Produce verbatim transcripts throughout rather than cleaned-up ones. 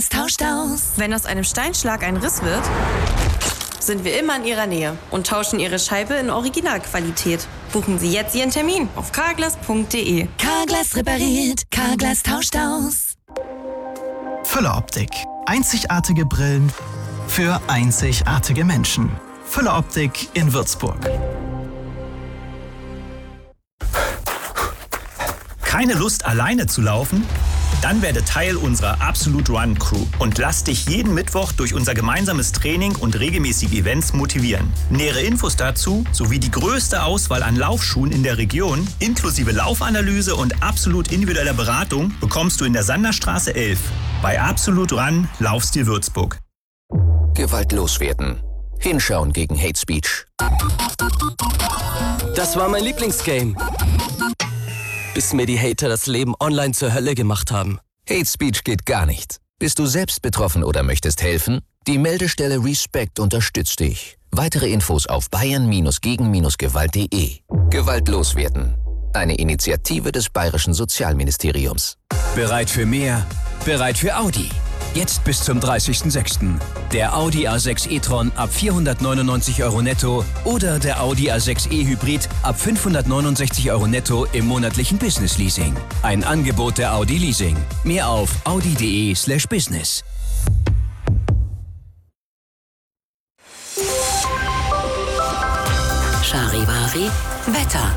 Carglass tauscht aus. Wenn aus einem Steinschlag ein Riss wird, sind wir immer in Ihrer Nähe und tauschen Ihre Scheibe in Originalqualität. Buchen Sie jetzt Ihren Termin auf carglass punkt de. Carglass repariert, Carglass tauscht aus. Fülle Optik. Einzigartige Brillen für einzigartige Menschen. Fülle Optik in Würzburg. Keine Lust, alleine zu laufen? Dann werde Teil unserer Absolute Run Crew und lass dich jeden Mittwoch durch unser gemeinsames Training und regelmäßige Events motivieren. Nähere Infos dazu sowie die größte Auswahl an Laufschuhen in der Region, inklusive Laufanalyse und absolut individueller Beratung, bekommst du in der Sanderstraße elf. Bei Absolute Run Laufstil Würzburg. Gewaltlos werden. Hinschauen gegen Hate Speech. Das war mein Lieblingsgame. Bis mir die Hater das Leben online zur Hölle gemacht haben. Hate Speech geht gar nicht. Bist du selbst betroffen oder möchtest helfen? Die Meldestelle Respect unterstützt dich. Weitere Infos auf bayern gegen gewalt punkt de. Gewaltlos werden. Eine Initiative des Bayerischen Sozialministeriums. Bereit für mehr? Bereit für Audi. Jetzt bis zum dreißigsten sechsten Der Audi A sechs e-tron ab vierhundertneunundneunzig Euro netto oder der Audi A sechs e-Hybrid ab fünfhundertneunundsechzig Euro netto im monatlichen Business-Leasing. Ein Angebot der Audi Leasing. Mehr auf audi punkt de slash business. Charivari Wetter.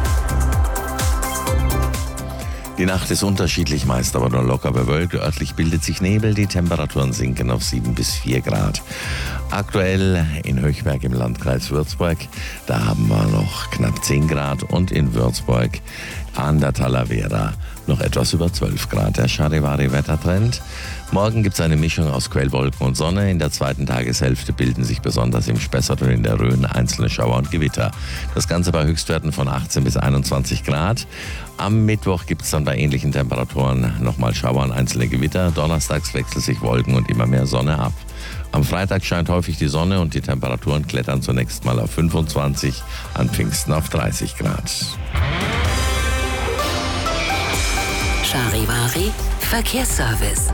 Die Nacht ist unterschiedlich, meist aber nur locker bewölkt. Örtlich bildet sich Nebel, die Temperaturen sinken auf sieben bis vier Grad. Aktuell in Höchberg im Landkreis Würzburg, da haben wir noch knapp zehn Grad und in Würzburg an der Talavera noch etwas über zwölf Grad. Der Charivari-Wettertrend. Morgen gibt es eine Mischung aus Quellwolken und Sonne. In der zweiten Tageshälfte bilden sich besonders im Spessart und in der Rhön einzelne Schauer und Gewitter. Das Ganze bei Höchstwerten von achtzehn bis einundzwanzig Grad. Am Mittwoch gibt es dann bei ähnlichen Temperaturen nochmal Schauer und einzelne Gewitter. Donnerstags wechseln sich Wolken und immer mehr Sonne ab. Am Freitag scheint häufig die Sonne und die Temperaturen klettern zunächst mal auf fünfundzwanzig, an Pfingsten auf dreißig Grad. Charivari Verkehrsservice.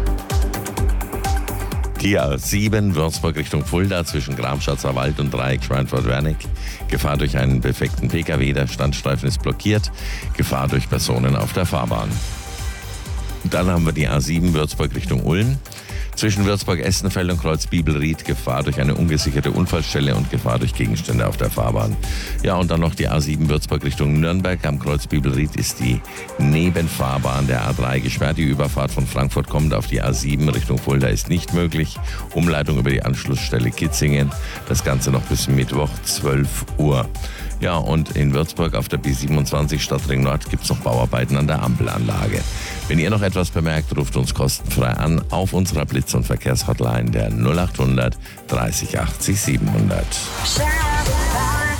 Die A sieben Würzburg Richtung Fulda zwischen Gramschatzer Wald und Dreieck Schweinfurt-Wernig. Gefahr durch einen defekten P K W, der Standstreifen ist blockiert. Gefahr durch Personen auf der Fahrbahn. Dann haben wir die A sieben Würzburg Richtung Ulm. Zwischen Würzburg-Essenfeld und Kreuz-Bibelried Gefahr durch eine ungesicherte Unfallstelle und Gefahr durch Gegenstände auf der Fahrbahn. Ja, und dann noch die A sieben Würzburg Richtung Nürnberg. Am Kreuz-Bibelried ist die Nebenfahrbahn der A drei gesperrt. Die Überfahrt von Frankfurt kommt auf die A sieben Richtung Fulda ist nicht möglich. Umleitung über die Anschlussstelle Kitzingen. Das Ganze noch bis Mittwoch zwölf Uhr. Ja, und in Würzburg auf der B siebenundzwanzig Stadtring Nord gibt es noch Bauarbeiten an der Ampelanlage. Wenn ihr noch etwas bemerkt, ruft uns kostenfrei an auf unserer Blitz- und Verkehrshotline der null achthundert dreißig achtzig siebenhundert.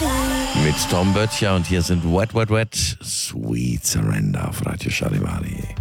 Mit Tom Böttcher und hier sind Wet Wet Wet, Sweet Surrender auf Radio Charivari.